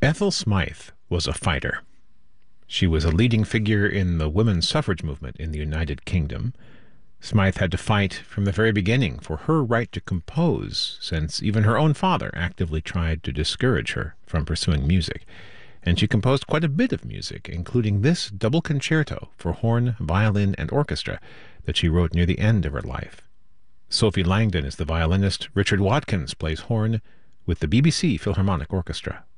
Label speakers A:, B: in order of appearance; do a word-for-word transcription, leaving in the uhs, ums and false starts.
A: Ethel Smythe was a fighter. She was a leading figure in the women's suffrage movement in the United Kingdom. Smythe had to fight from the very beginning for her right to compose, since even her own father actively tried to discourage her from pursuing music. And she composed quite a bit of music, including this double concerto for horn, violin, and orchestra that she wrote near the end of her life. Sophie Langdon is the violinist. Richard Watkins plays horn with the B B C Philharmonic Orchestra.